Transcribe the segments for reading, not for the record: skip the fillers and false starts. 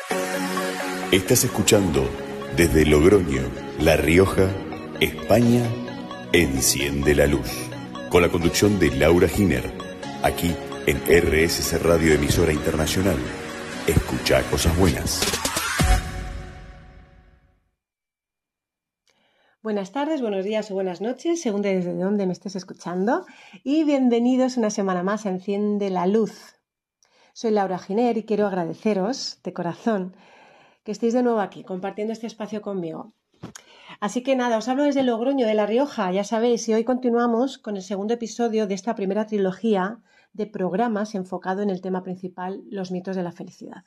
Estás escuchando desde Logroño, La Rioja, España, Enciende la Luz, con la conducción de Laura Giner, aquí en RSC Radio Emisora Internacional. Escucha cosas buenas. Buenas tardes, buenos días o buenas noches, según desde dónde me estés escuchando, y bienvenidos una semana más a Enciende la Luz. Soy Laura Giner y quiero agradeceros de corazón que estéis de nuevo aquí compartiendo este espacio conmigo. Así que nada, os hablo desde Logroño, de La Rioja, ya sabéis, y hoy continuamos con el segundo episodio de esta primera trilogía de programas enfocado en el tema principal, los mitos de la felicidad.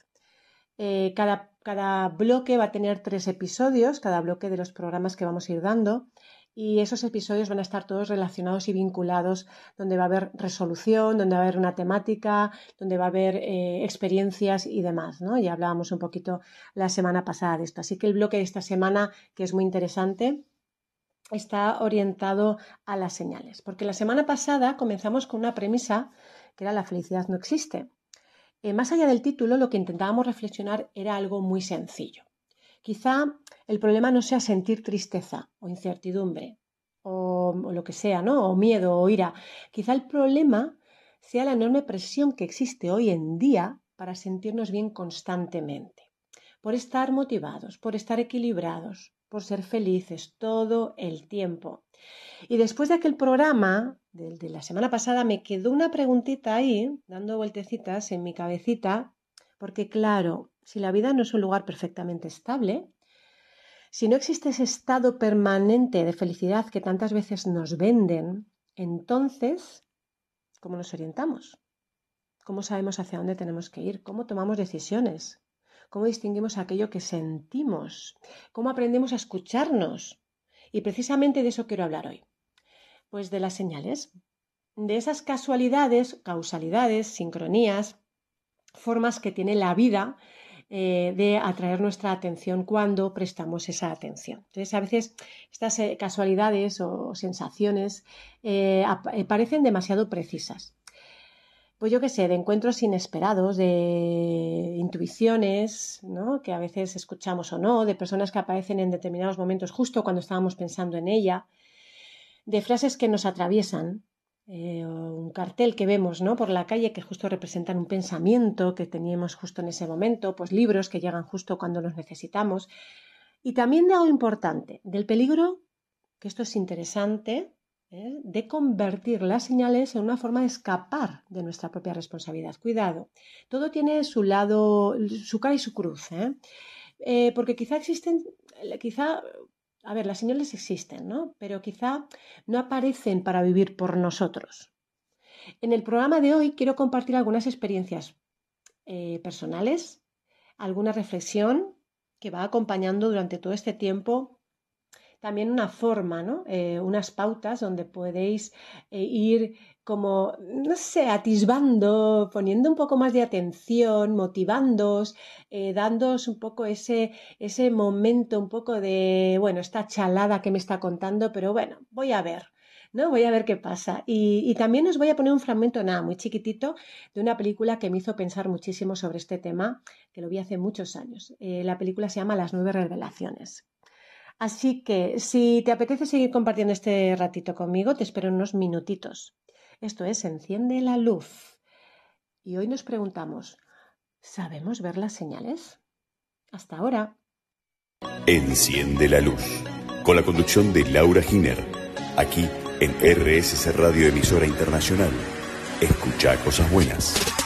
Cada bloque va a tener 3 episodios, cada bloque de los programas que vamos a ir dando, y esos episodios van a estar todos relacionados y vinculados, donde va a haber resolución, donde va a haber una temática, donde va a haber experiencias y demás, ¿no? Ya hablábamos un poquito la semana pasada de esto. Así que el bloque de esta semana, que es muy interesante, está orientado a las señales. Porque la semana pasada comenzamos con una premisa que era: la felicidad no existe. Más allá del título, lo que intentábamos reflexionar era algo muy sencillo. Quizá el problema no sea sentir tristeza o incertidumbre o lo que sea, ¿no? O miedo o ira. Quizá el problema sea la enorme presión que existe hoy en día para sentirnos bien constantemente, por estar motivados, por estar equilibrados, por ser felices todo el tiempo. Y después de aquel programa de la semana pasada me quedó una preguntita ahí, dando vueltecitas en mi cabecita, porque claro, si la vida no es un lugar perfectamente estable, si no existe ese estado permanente de felicidad que tantas veces nos venden, entonces, ¿cómo nos orientamos? ¿Cómo sabemos hacia dónde tenemos que ir? ¿Cómo tomamos decisiones? ¿Cómo distinguimos aquello que sentimos? ¿Cómo aprendemos a escucharnos? Y precisamente de eso quiero hablar hoy. Pues de las señales, de esas casualidades, causalidades, sincronías, formas que tiene la vida de atraer nuestra atención cuando prestamos esa atención. Entonces, a veces estas casualidades o sensaciones parecen demasiado precisas. Pues yo qué sé, de encuentros inesperados, de intuiciones, ¿no? Que a veces escuchamos o no, de personas que aparecen en determinados momentos justo cuando estábamos pensando en ella, de frases que nos atraviesan, o un cartel que vemos, ¿no?, por la calle que justo representan un pensamiento que teníamos justo en ese momento, pues libros que llegan justo cuando los necesitamos. Y también de algo importante, del peligro, que esto es interesante, de convertir las señales en una forma de escapar de nuestra propia responsabilidad. Cuidado, todo tiene su lado, su cara y su cruz, porque a ver, las señales existen, ¿no? Pero quizá no aparecen para vivir por nosotros. En el programa de hoy quiero compartir algunas experiencias personales, alguna reflexión que va acompañando durante todo este tiempo, también una forma, ¿no? Unas pautas donde podéis ir como, no sé, atisbando, poniendo un poco más de atención, motivándoos, dándoos un poco ese momento, un poco de, bueno, esta chalada que me está contando, pero bueno, voy a ver, ¿no? Voy a ver qué pasa. Y también os voy a poner un fragmento, nada, muy chiquitito, de una película que me hizo pensar muchísimo sobre este tema, que lo vi hace muchos años. La película se llama Las 9 revelaciones. Así que si te apetece seguir compartiendo este ratito conmigo, te espero en unos minutitos. Esto es Enciende la Luz. Y hoy nos preguntamos, ¿sabemos ver las señales? Hasta ahora. Enciende la Luz, con la conducción de Laura Giner, aquí en RSC Radio Emisora Internacional. Escucha cosas buenas.